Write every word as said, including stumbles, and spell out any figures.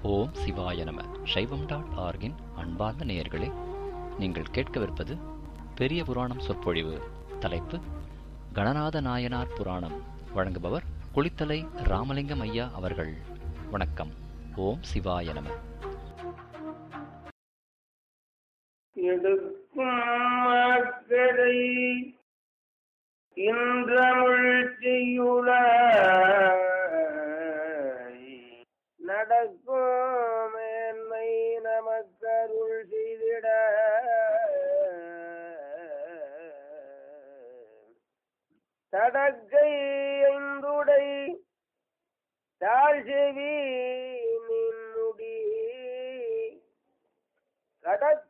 ஓம் சிவாய நம. சைவம் டாட் ஆர்கின் அன்பார்ந்த நேயர்களே, நீங்கள் கேட்கவிருப்பது பெரிய புராணம் சொற்பொழிவு. தலைப்பு கணநாத நாயனார் புராணம். வழங்குபவர் குளித்தலை ராமலிங்கம் ஐயா அவர்கள். வணக்கம். ஓம் சிவாய நம. நடக்கும் மேன்மை நமக்கருள் செய்திட தடக்கை ஐந்துடை தாழ்செவி நின்னுடி கடக்க